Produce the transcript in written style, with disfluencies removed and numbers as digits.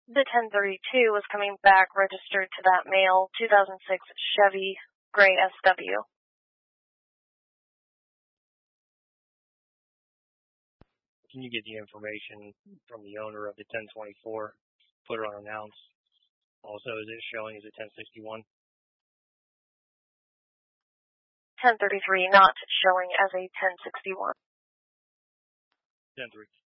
The 1032 was coming back registered to that male 2006 Chevy Gray SW. Can you get the information from the owner of the 1024, put her on announce? Also, is it showing as a 1061? 1033 not showing as a 1061. 10-3.